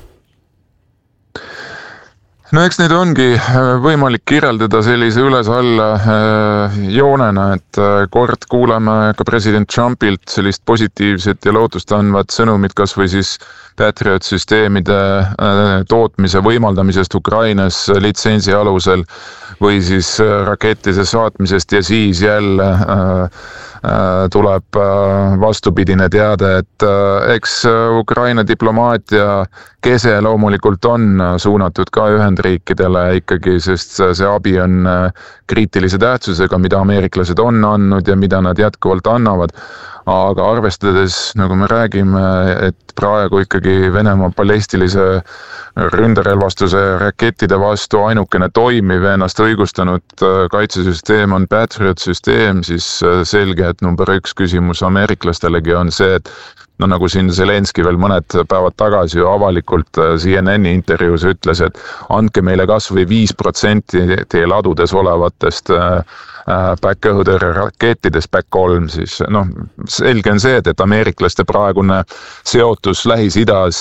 No eks neid ongi võimalik kirjeldada sellise üles-alla joonena, et kord kuuleme ka president Trumpilt sellist positiivset ja lootust andvat sõnumit, kas või siis Patriot-süsteemide tootmise võimaldamisest Ukrainas litsentsi alusel või siis rakettide saatmisest ja siis jälle tuleb vastupidine teade, et eks Ukraina diplomaatia kese loomulikult on suunatud ka Ühendriikidele ikkagi, sest see abi on kriitilise tähtsusega, mida ameeriklased on andnud ja mida nad jätkuvalt annavad. Aga arvestades, nagu me räägime, et praegu ikkagi Venemaa ballistilise ründerelvastuse rakettide vastu ainukene toimiv ennast õigustanud kaitsesüsteem on Patriot süsteem, siis selge, et number 1 küsimus ameeriklastelegi on see, et no nagu siin Zelenski veel mõned päevad tagasi ju avalikult CNN-i intervjuus ütles, et andke meile kas või 5% teie ladudes olevatest back-õhutõrje rakettidest back-3, siis selge on see, et ameeriklaste praegune seotus Lähis-Idas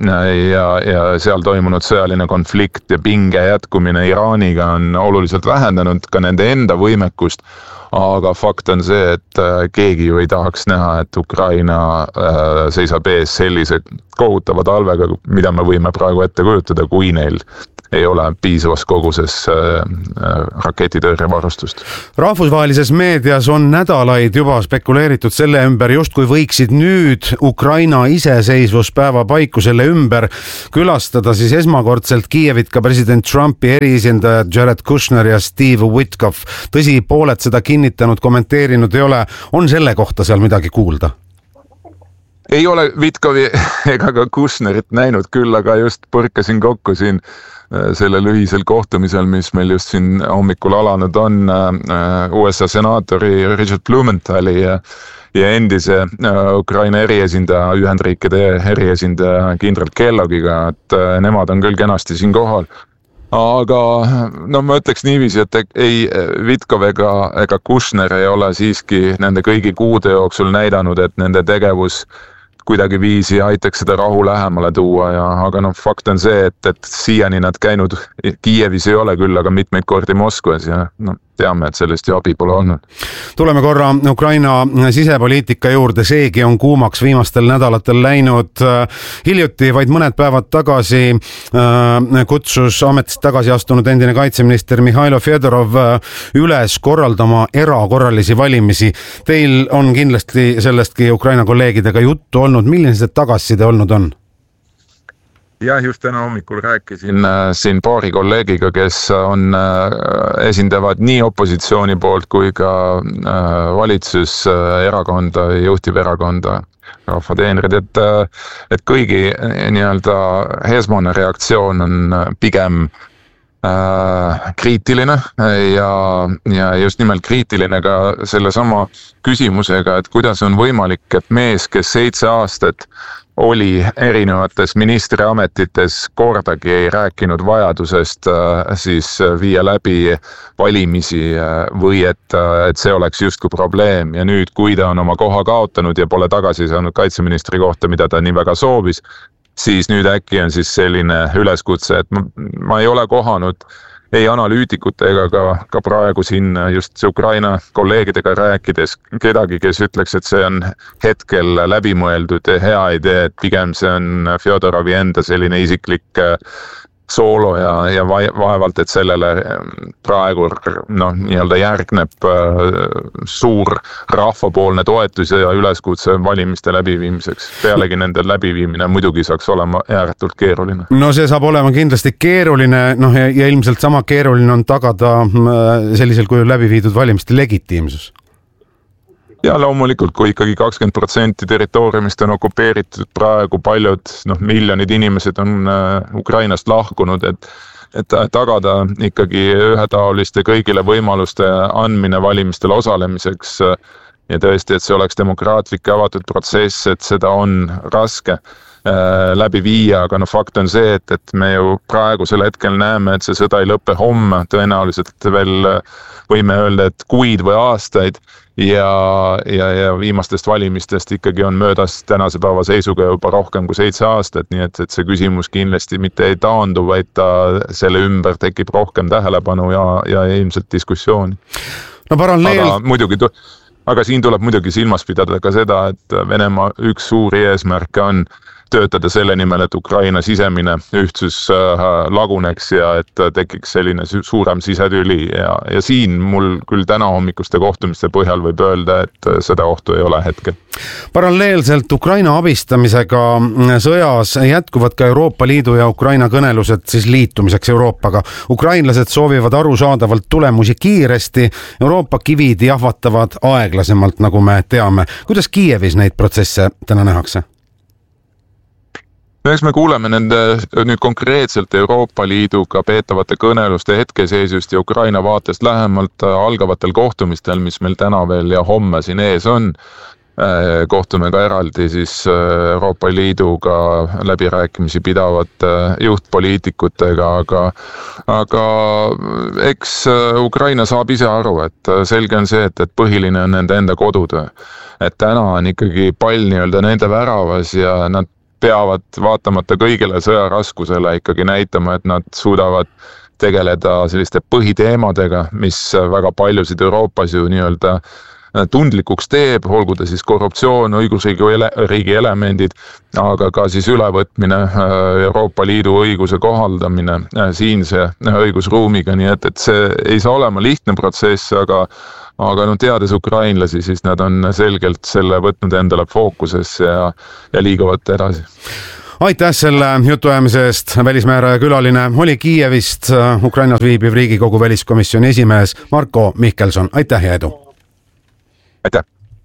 ja seal toimunud sõjaline konflikt ja pinge jätkumine Iraaniga on oluliselt vähendanud ka nende enda võimekust, aga fakt on see, et keegi ju ei tahaks näha, et Ukraina seisab ees sellise kohutava talvega, mida me võime praegu ette kujutada, kui neil ei ole piisavas koguses raketitõrjevarustust. Rahvusvahelises meedias on nädalaid juba spekuleeritud selle ümber, justkui võiksid nüüd Ukraina iseseisvuspäeva paiku selle ümber külastada siis esmakordselt Kiievit ka president Trumpi eriesindajad Jared Kushner ja Steve Witkoff. Tõsi, pooled seda kinnitanud, kommenteerinud ei ole. On selle kohta seal midagi kuulda? Ei ole Witkovi ega ka Kushnerit näinud, küll aga just põrkasin kokku siin sellel ühisel kohtumisel, mis meil just siin hommikul alanud on USA senaatori Richard Blumenthali ja endise Ukraina eriesindaja, Ühendriikide eriesindaja kindral Kelloggiga, et nemad on küll kenasti siin kohal. Aga ma ütleks niiviisi, et ei Witkov ega Kushner ei ole siiski nende kõigi kuude jooksul näidanud, et nende tegevus kuidagi viisi aitaks seda rahu lähemale tuua, aga fakt on see, et siiani nad käinud Kiievis ei ole küll, aga mitmeid kordi Moskvas ja teame, et sellest ju abi pole olnud. Tuleme korra Ukraina sisepoliitika juurde, seegi on kuumaks viimastel nädalatel läinud. Hiljuti, vaid mõned päevad tagasi kutsus ametist tagasi astunud endine kaitseminister Mihhailo Fedorov üles korraldama erakorralisi valimisi. Teil on kindlasti sellestki Ukraina kolleegidega juttu olnud, milline see tagasiside olnud on? Jah, just täna hommikul rääkisin siin paari kolleegiga, kes esindavad nii opositsiooni poolt kui ka valitsuserakonda, juhtiverakonda, rahvateenrid, et kõigi nii-öelda esmane reaktsioon on pigem kriitiline ja just nimelt kriitiline ka selle sama küsimusega, et kuidas on võimalik, et mees, kes 7 aastat oli erinevates ministriametites, kordagi ei rääkinud vajadusest siis viia läbi valimisi või et see oleks justkui probleem ja nüüd, kui ta on oma koha kaotanud ja pole tagasi saanud kaitseministri kohta, mida ta nii väga soovis, siis nüüd äkki on siis selline üleskutse, et ma ei ole kohanud ei analüütikute ega ka praegu siin just Ukraina kolleegidega rääkides kedagi, kes ütleks, et see on hetkel läbimõeldud hea idee, et pigem see on Fjodorovi enda selline isiklik soolo ja vaevalt, et sellele praegu nii-öelda järgneb suur rahvapoolne toetus ja üleskutse valimiste läbiviimiseks. Pealegi nende läbiviimine muidugi saaks olema ääretult keeruline. No see saab olema kindlasti keeruline, ja ilmselt sama keeruline on tagada sellisel kujul läbiviidud valimiste legitiimsus. Ja loomulikult, kui ikkagi 20% territooriumist on okupeeritud praegu, paljud miljonid inimesed on Ukrainast lahkunud, et tagada ikkagi ühetaoliste kõigile võimaluste andmine valimistel osalemiseks ja tõesti, et see oleks demokraatlik ja avatud protsess, et seda on raske läbi viia, aga fakt on see, et me ju praegusel hetkel näeme, et see sõda ei lõpe homme, tõenäoliselt veel võime öelda, et kuid või aastaid ja viimastest valimistest ikkagi on möödas tänase päeva seisuga juba rohkem kui 7 aastat, nii et see küsimus kindlasti mitte ei taandu, vaid ta selle ümber tekib rohkem tähelepanu ja ilmselt diskussiooni. Aga siin tuleb muidugi silmas pidada ka seda, et Venemaa üks suuri eesmärke on töötada selle nimel, et Ukraina sisemine ühtsus laguneks ja et tekiks selline suurem sisetüli ja siin mul küll täna hommikuste kohtumiste põhjal võib öelda, et seda ohtu ei ole hetkel. Paralleelselt Ukraina abistamisega sõjas jätkuvad ka Euroopa Liidu ja Ukraina kõnelused siis liitumiseks Euroopaga. Ukrainlased soovivad arusaadavalt tulemusi kiiresti, Euroopa kivid jahvatavad aeglasemalt, nagu me teame. Kuidas Kiievis neid protsesse täna nähakse? Eks me kuuleme nende nüüd konkreetselt Euroopa Liiduga peetavate kõneluste hetkeseisust ja Ukraina vaatest lähemalt algavatel kohtumistel, mis meil täna veel ja homme siin ees on. Kohtume ka eraldi siis Euroopa Liiduga läbirääkimisi pidavate juhtpoliitikutega, aga eks Ukraina saab ise aru, et selge on see, et põhiline on nende enda kodutöö. Et täna on ikkagi pall nii-öelda nende väravas ja nad peavad vaatamata kõigele sõjaraskusele ikkagi näitama, et nad suudavad tegeleda selliste põhiteemadega, mis väga paljusid Euroopas ju nii-öelda tundlikuks teeb, olgu ta siis korruptsioon, õigusriigi elemendid, aga ka siis ülevõtmine Euroopa Liidu õiguse kohaldamine siinse õigusruumiga, nii et see ei saa olema lihtne protsess, aga teades ukrainlasi, siis nad on selgelt selle võtnud endale fookusesse ja liiguvad edasi. Aitäh selle jutuajamise eest. Välismääraja külaline oli Kiievist Ukrainas viibiv Riigikogu väliskomisjoni esimees Marko Mihkelson. Aitäh ja edu! Aitäh!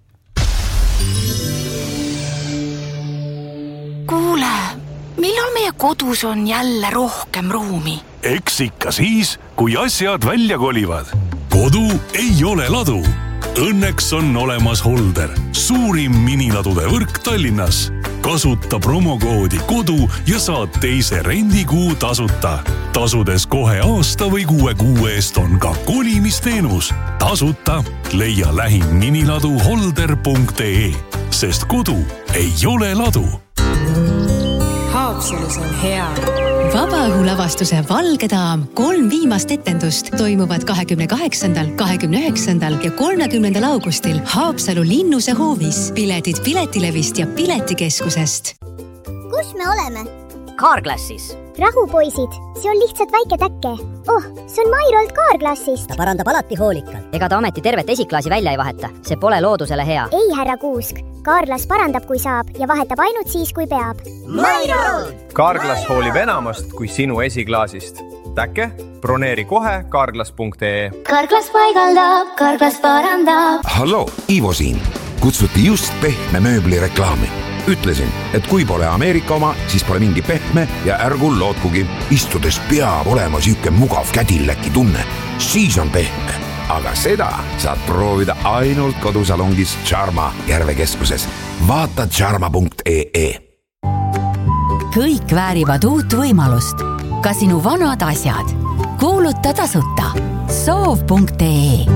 Kuule, millal meie kodus on jälle rohkem ruumi? Eks ikka siis, kui asjad välja kolivad. Kodu ei ole ladu. Õnneks on olemas Holder, suurim miniladude võrk Tallinnas. Kasuta promokoodi kodu ja saad teise rendikuu tasuta. Tasudes kohe aasta või 6 kuu eest on ka kolimisteenus. Tasuta leia lähim miniladu holder.ee, sest kodu ei ole ladu. Haapsalus on hea. Vabaõhulavastuse Valge daam 3 viimast etendust toimuvad 28., 29. ja 30. augustil Haapsalu Linnuse hoovis. Piletid Piletilevist ja Piletikeskusest. Kus me oleme? Carglassis. Rahupoisid, see on lihtsalt väike täkke. See on Mairolt Carglassist. Ta parandab alati hoolikalt. Ega ta ameti tervet esiklaasi välja ei vaheta. See pole loodusele hea. Ei, härra Kuusk. Carglass parandab, kui saab ja vahetab ainult siis, kui peab. Mairolt! Carglass hoolib enamast kui sinu esiklaasist. Täkke, broneeri kohe Carglass.ee. Carglass paigaldab, Carglass parandab. Hallo, Ivo siin. Kutsuti just pehme mööbli reklaami. Ütlesin, et kui pole Ameerika oma, siis pole mingi pehme ja ärgul lootkugi. Istudes peab olema siuke mugav kädilläki tunne. Siis on pehme. Aga seda saad proovida ainult kodusalongis Charma Järvekeskuses. Vaata charma.ee. Kõik väärivad uut võimalust. Ka sinu vanad asjad. Kuuluta tasuta. Soov.ee.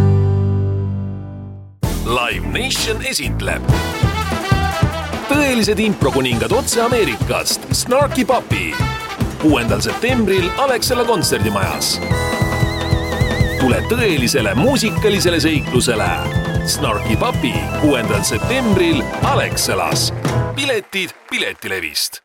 Live Nation esintleb tõelised improkuningad otse Ameerikast, Snarky Puppy. 6. septembril Alexela kontserdimajas. Tule tõelisele muusikalisele seiklusele. Snarky Puppy 6. septembril Alexelas. Piletid Piletilevist.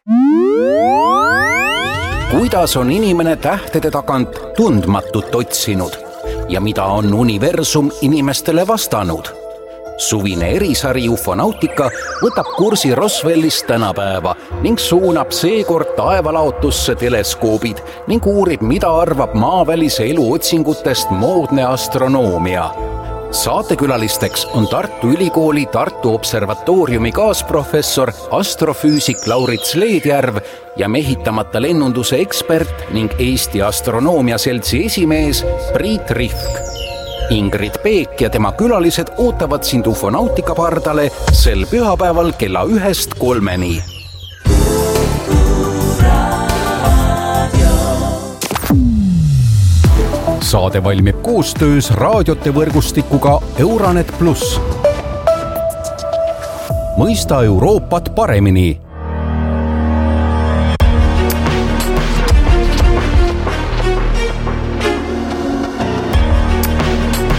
Kuidas on inimene tähtede tagant tundmatut otsinud ja mida on universum inimestele vastanud? Suvine erisari Ufonautika võtab kursi Roswellist tänapäeva ning suunab seekord taevalaotusse teleskoobid ning uurib, mida arvab maavälise elu otsingutest moodne astronoomia. Saatekülalisteks on Tartu Ülikooli Tartu Observatooriumi kaasprofessor astrofüüsik Laurits Leedjärv ja mehitamata lennunduse ekspert ning Eesti Astronoomia Seltsi esimees Priit Rihk. Ingrid Peek ja tema külalised ootavad sind Ufonautika pardale sel pühapäeval kella 1-st 3-ni. Saade valmib koostöös raadiote võrgustikuga Euranet Plus. Mõista Euroopat paremini.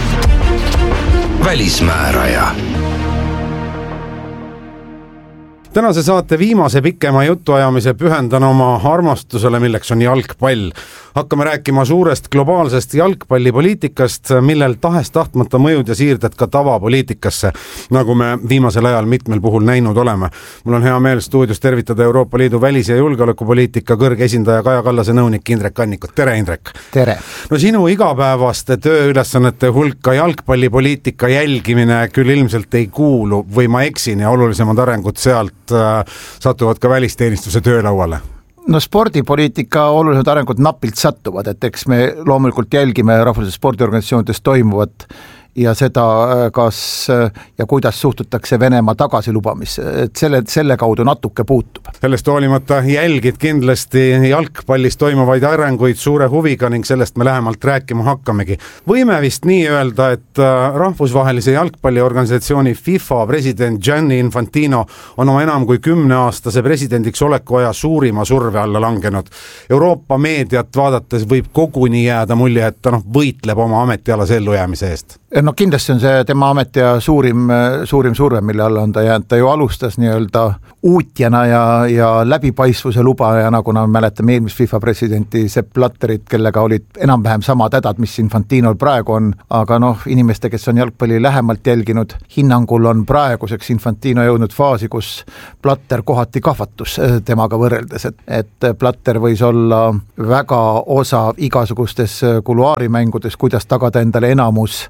Välismääraja. tänase saate viimase pikema jutuajamise pühendan oma armastusele, milleks on jalgpall. Hakkame rääkima suurest globaalsest jalgpallipoliitikast, millel tahes-tahtmata mõjud ja siirded ka tavapoliitikasse, nagu me viimasel ajal mitmel puhul näinud oleme. Mul on hea meel stuudios tervitada Euroopa Liidu välis- ja julgeolekupoliitika kõrge esindaja Kaja Kallase nõunik Indrek Annikut. Tere, Indrek! Tere! No sinu igapäevaste tööülesannete hulka jalgpallipoliitika jälgimine küll ilmselt ei kuulu või ma eksin ja olulisemad arengud sealt satuvad ka välisteenistuse töölauale? No spordipoliitika olulisemad arengud napilt sattuvad, et eks me loomulikult jälgime rahvusvahelistes spordiorganisatsioonides toimuvat ja seda, kas ja kuidas suhtutakse Venemaa tagasilubamisse, et selle kaudu natuke puutub. Sellest hoolimata jälgid kindlasti jalgpallis toimuvaid arenguid suure huviga ning sellest me lähemalt rääkima hakkamegi. Võime vist nii öelda, et rahvusvahelise jalgpalliorganisatsiooni FIFA president Gianni Infantino on oma enam kui 10-aastase presidendiks oleku aja suurima surve alla langenud. Euroopa meediat vaadates võib koguni jääda mulje, et ta võitleb oma ametialase ellujäämise eest. No kindlasti on see tema ametija suurim surve, mille alla on ta jäänud. Ta ju alustas nii-öelda uutjana ja läbipaistvuse lubajana, kuna mäletame eelmist FIFA presidenti Sepp Blatterit, kellega olid enam-vähem sama tädad, mis Infantinol praegu on, aga inimeste, kes on jalgpalli lähemalt jälginud, hinnangul on praeguseks Infantino jõudnud faasi, kus Blatter kohati kahvatus temaga võrreldes, et Blatter võis olla väga osav igasugustes kuluaarimängudes, kuidas tagada endale enamus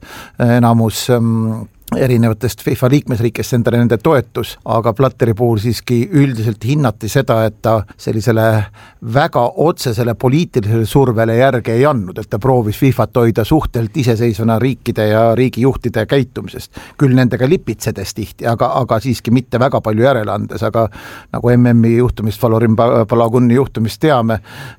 erinevatest FIFA liikmesriikest endale nende toetus, aga Blatteri puhul siiski üldiselt hinnati seda, et ta sellisele väga otsesele poliitilisele survele järge ei andnud, et ta proovis FIFAt hoida suhtelt iseseisvana riikide ja riigijuhtide käitumisest. Küll nendega lipitsedes tihti, aga siiski mitte väga palju järele andes, aga nagu MM-i juhtumist, Valorin Balagunni juhtumist teame,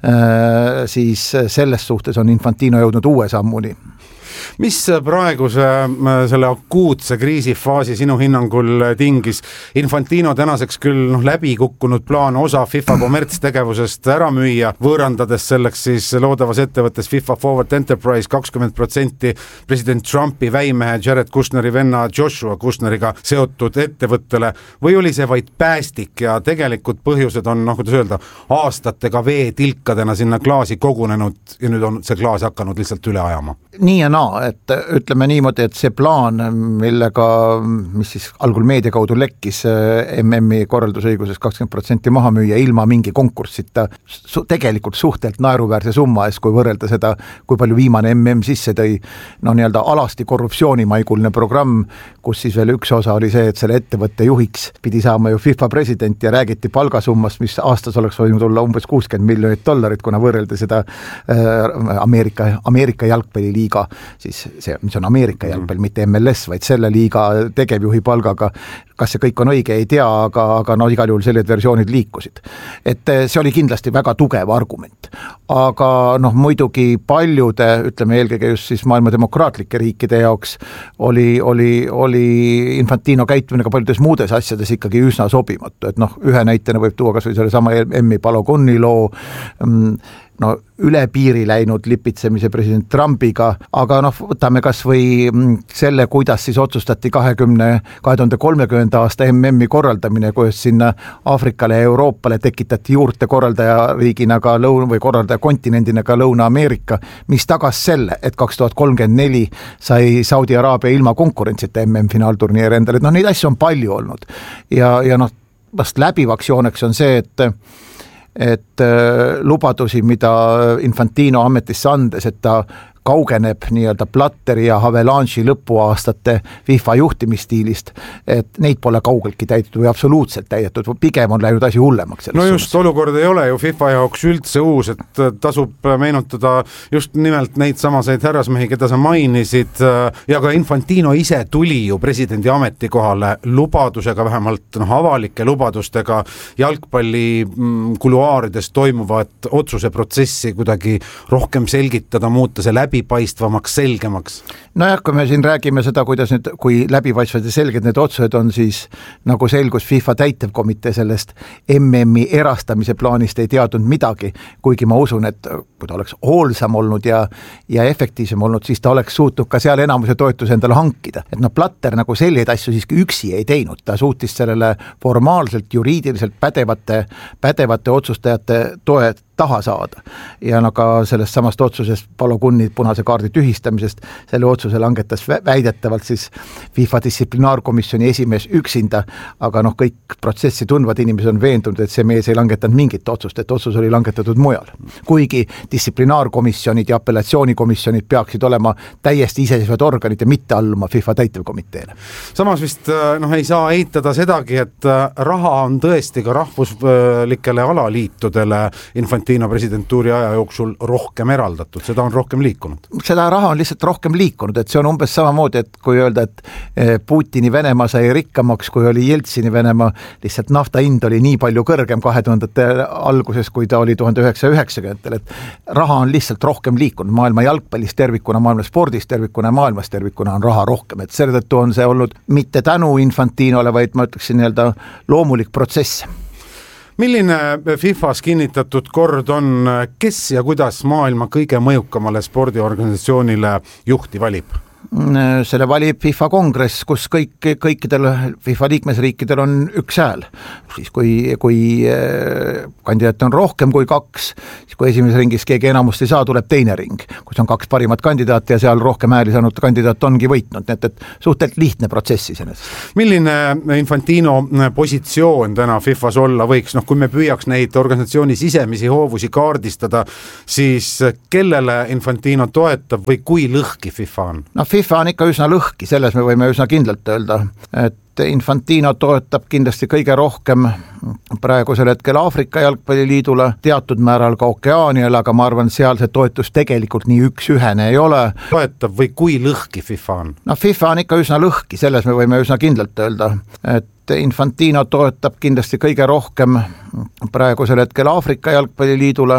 siis selles suhtes on Infantino jõudnud uue sammuni. Mis praeguse selle akuutse kriisifaasi sinu hinnangul tingis? Infantino tänaseks küll läbi kukkunud plaan osa FIFA kommertstegevusest ära müüa, võõrandades selleks siis loodavas ettevõttes FIFA Forward Enterprise 20% president Trumpi väimehe Jared Kushneri venna Joshua Kushneriga seotud ettevõttele, või oli see vaid päästik ja tegelikult põhjused on, kuidas öelda, aastatega veetilkadena sinna klaasi kogunenud ja nüüd on see klaas hakanud lihtsalt üle ajama? Nii ja naa, et ütleme niimoodi, et see plaan, mis siis algul meedia kaudu lekkis MM-i korraldusõiguses 20% maha müüa ilma mingi konkursita, tegelikult suhtelt naeruväärse summa ees, kui võrrelda seda, kui palju viimane MM sisse tõi, nii-öelda alasti korruptsioonimaiguline programm, kus siis veel üks osa oli see, et selle ettevõtte juhiks pidi saama ju FIFA president ja räägiti palgasummast, mis aastas oleks võinud olla umbes $60 miljonit, kuna võrrelda seda Ameerika jalgpalliliiga, siis see, mis on Ameerika jalgpall, mitte MLS, vaid selle liiga tegevjuhi palgaga. Kas see kõik on õige, ei tea, aga igal juhul sellised versioonid liikusid. Et see oli kindlasti väga tugev argument. Aga muidugi paljude, ütleme eelkõige just siis maailma demokraatlike riikide jaoks oli Infantino käitumine ka paljudes muudes asjades ikkagi üsna sobimatu. Et ühe näitena võib tuua kas või selle sama Emmi Paloguni loo, üle piiri läinud lipitsemise president Trumpiga, aga võtame kas või selle, kuidas siis otsustati 2030. aasta MM-i korraldamine, kuidas sinna Aafrikale ja Euroopale tekitati juurde korraldajariigina ka või korraldaja kontinendina ka Lõuna-Ameerika, mis tagas selle, et 2034 sai Saudi Araabia ilma konkurentsita MM-finaalturniiri endale, et neid asju on palju olnud ja vast läbivaks jooneks on see, et lubadusi, mida Infantino ametisse andes, et ta kaugeneb nii-öelda Blatteri ja Havelange'i lõpuaastate FIFA juhtimisstiilist, et neid pole kaugeltki täidetud või absoluutselt täidetud, pigem on läinud asi hullemaks. No just, olukord ei ole ju FIFA jaoks üldse uus, et tasub meenutada just nimelt neid samaseid härrasmehi, keda sa mainisid, ja ka Infantino ise tuli ju presidendi ametikohale lubadusega, vähemalt avalike lubadustega jalgpalli kuluaarides toimuvat otsuse protsessi kuidagi rohkem selgitada, muuta see läbipaistvamaks, selgemaks. Nojah, kui me siin räägime seda, kuidas nüüd, kui läbipaistvad ja selged need otsused on, siis nagu selgus FIFA täitevkomitee sellest MM-i erastamise plaanist ei teadnud midagi, kuigi ma usun, et kui ta oleks hoolsam olnud ja efektiivsem olnud, siis ta oleks suutnud ka seal enamuse toetuse endale hankida. Et Platter nagu selliseid asju siiski üksi ei teinud, ta suutis sellele formaalselt, juriidiliselt pädevate otsustajate toe taha saada. Ja ka sellest samast otsusest Paolo Kunni punase kaardi tühistamisest, selle otsuse langetas väidetavalt siis FIFA distsiplinaarkomisjoni esimees üksinda, aga kõik protsessi tundvad inimesed on veendunud, et see mees ei langetanud mingit otsust, et otsus oli langetatud mujal. Kuigi distsiplinaarkomisjonid ja apellatsioonikomisjonid peaksid olema täiesti iseseisvad organid ja mitte alluma FIFA täitevkomiteele. Samas vist ei saa eitada sedagi, et raha on tõesti ka rahvuslikele alaliitudele Infantino presidentuuri aja jooksul rohkem eraldatud, seda on rohkem liikunud. Seda raha on lihtsalt rohkem liikunud, et see on umbes samamoodi, et kui öelda, et Putini Venemaa sai rikkamaks, kui oli Jeltsini Venemaa, lihtsalt nafta hind oli nii palju kõrgem 2000-ndate alguses, kui ta oli 1990-ndatel, et raha on lihtsalt rohkem liikunud maailma jalgpallis tervikuna, maailma spordis tervikuna ja maailmas tervikuna on raha rohkem, et selle tõttu on see olnud mitte tänu Infantinole, vaid ma ütleksin loomulik protsess. Milline FIFAs kinnitatud kord on, kes ja kuidas maailma kõige mõjukamale spordiorganisatsioonile juhti valib? Selle valib FIFA kongress, kus kõikidel FIFA liikmesriikidel on üks hääl. Siis kui kandidaat on rohkem kui 2, siis kui esimeses ringis keegi enamust ei saa, tuleb teine ring, kus on 2 parimat kandidaati ja seal rohkem hääli saanud kandidaat ongi võitnud, nii et suhteliselt lihtne protsess iseenesest. Milline Infantino positsioon täna FIFAs olla võiks? Kui me püüaks neid organisatsiooni sisemisi hoovusi kaardistada, siis kellele Infantino toetab või kui lõhki FIFA on? FIFA on ikka üsna lõhki, selles me võime üsna kindlalt öelda, et Infantino toetab kindlasti kõige rohkem praegusel hetkel Aafrika jalgpalliliidule, teatud määral ka Okeaaniale, aga ma arvan, seal see toetus tegelikult nii üks-ühene ei ole. Toetab või kui lõhki FIFA on? FIFA on ikka üsna lõhki, selles me võime üsna kindlalt öelda, et Infantino toetab kindlasti kõige rohkem praegusel hetkel Aafrika jalgpalliliidule,